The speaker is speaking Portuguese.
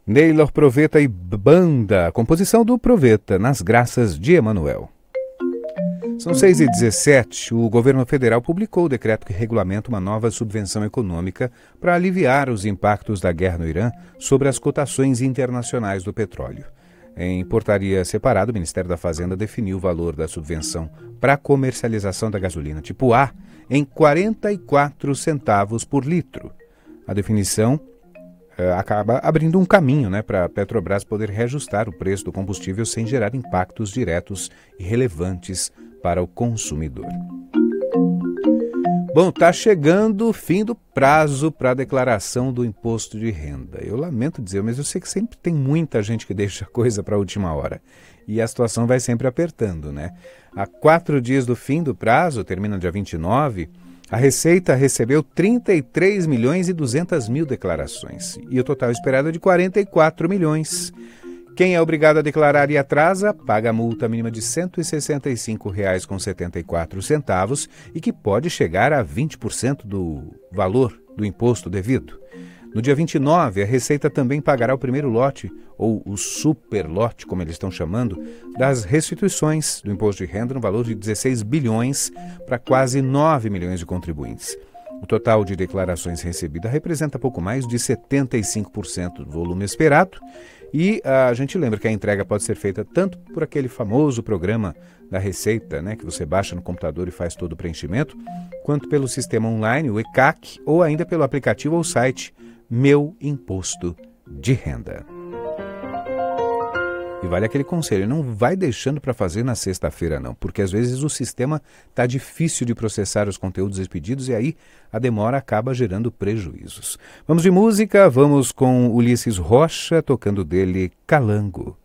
Neylor Proveta e Banda, composição do Proveta, Nas Graças de Emanuel. São 6h17, o governo federal publicou o decreto que regulamenta uma nova subvenção econômica para aliviar os impactos da guerra no Irã sobre as cotações internacionais do petróleo. Em portaria separada, o Ministério da Fazenda definiu o valor da subvenção para a comercialização da gasolina tipo A em 44 centavos por litro. A definição acaba abrindo um caminho, para a Petrobras poder reajustar o preço do combustível sem gerar impactos diretos e relevantes para o consumidor. Bom, está chegando o fim do prazo para a declaração do imposto de renda. Eu lamento dizer, mas eu sei que sempre tem muita gente que deixa a coisa para a última hora. E a situação vai sempre apertando, Há 4 dias do fim do prazo, termina dia 29, a Receita recebeu 33 milhões e 200 mil declarações. E o total esperado é de 44 milhões. Quem é obrigado a declarar e atrasa, paga a multa mínima de R$ 165,74 e que pode chegar a 20% do valor do imposto devido. No dia 29, a Receita também pagará o primeiro lote, ou o superlote, como eles estão chamando, das restituições do imposto de renda no valor de 16 bilhões para quase 9 milhões de contribuintes. O total de declarações recebidas representa pouco mais de 75% do volume esperado. E a gente lembra que a entrega pode ser feita tanto por aquele famoso programa da Receita, que você baixa no computador e faz todo o preenchimento, quanto pelo sistema online, o ECAC, ou ainda pelo aplicativo ou site Meu Imposto de Renda. E vale aquele conselho, não vai deixando para fazer na sexta-feira não, porque às vezes o sistema está difícil de processar os conteúdos expedidos e aí a demora acaba gerando prejuízos. Vamos de música, vamos com Ulisses Rocha, tocando dele Calango.